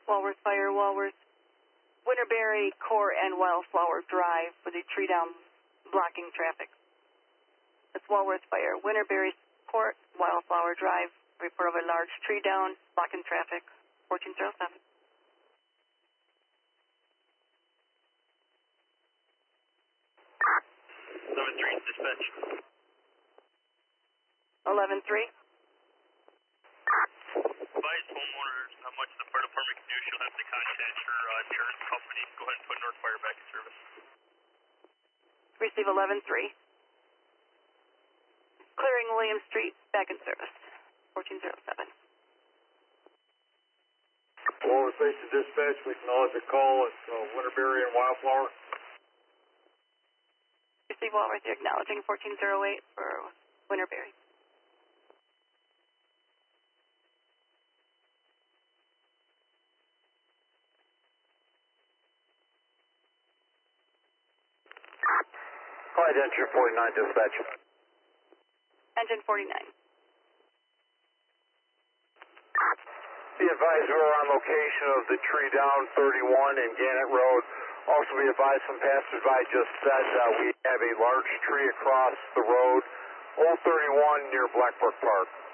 Walworth Fire, Walworth, Winterberry, Core, and Wildflower Drive with a tree down blocking traffic. That's Walworth Fire, Winterberry, Core, Wildflower Drive. Report of a large tree down blocking traffic. 1407. 11-3, dispatch. 11-3. Advise homeowners how much the fire department can do. She'll have to contact your insurance company. Go ahead and put North Fire back in service. Receive 11-3. Clearing William Street, back in service. 1407. Walworth Station Dispatch, we acknowledge a call at Winterberry and Wildflower. Receive Walworth, you're acknowledging 1408 for Winterberry. Flight Engine 49 Dispatch. Engine 49. Be advised we're on location of the tree down 31 in Gannett Road. Also be advised some passersby just said we have a large tree across the road, Old 31 near Blackbrook Park.